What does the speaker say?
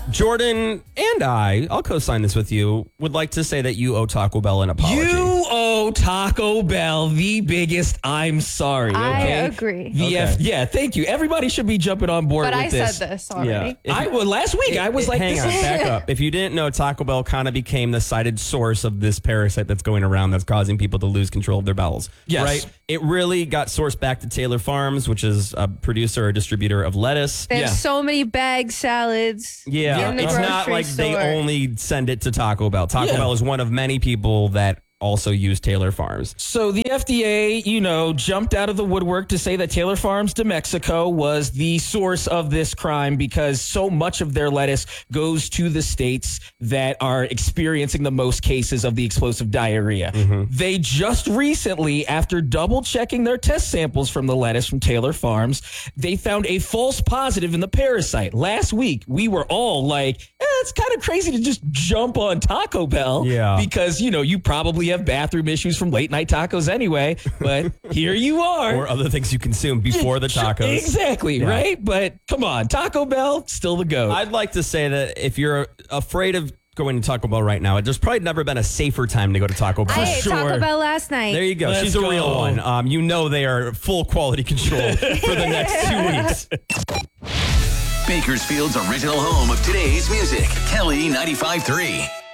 Jordan and I'll co-sign this with you, would like to say that you owe Taco Bell an apology. You owe Taco Bell the biggest I'm sorry. Okay? I agree. Yeah, thank you. Everybody should be jumping on board But with I this. said this already. Last week, I was like, hang this on, is- back up. If you didn't know, Taco Bell kind of became the cited source of this parasite that's going around that's causing people to lose control of their bowels. Yes. Right? It really got sourced back to Taylor Farms, which is a producer or distributor of lettuce. They have so many bag salads. Yeah, in the it's not grocery like they store. only send it to Taco Bell. Taco Bell is one of many people that also use Taylor Farms. So the FDA, jumped out of the woodwork to say that Taylor Farms de Mexico was the source of this crime because so much of their lettuce goes to the states that are experiencing the most cases of the explosive diarrhea. They just recently, after double checking their test samples from the lettuce from Taylor Farms, they found a false positive in the parasite. Last week, we were all like, it's kind of crazy to just jump on Taco Bell because, you probably have bathroom issues from late night tacos anyway, but here you are. Or other things you consume before the tacos. Exactly, right? But come on, Taco Bell, still the GOAT. I'd like to say that if you're afraid of going to Taco Bell right now, there's probably never been a safer time to go to Taco Bell. I ate Taco Bell last night. There you go. Let's She's a go. real one. They are full quality control for the next 2 weeks. Bakersfield's original home of today's music, Kelly 95.3.